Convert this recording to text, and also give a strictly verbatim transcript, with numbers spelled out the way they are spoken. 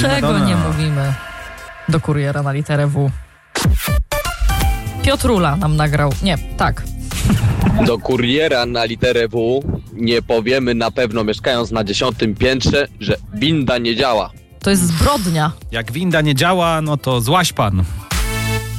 Czego nie mówimy do kuriera na literę W? Piotrula nam nagrał. Nie, tak. Do kuriera na literę W nie powiemy na pewno, mieszkając na dziesiątym piętrze, że winda nie działa. To jest zbrodnia. Jak winda nie działa, no to złaś pan.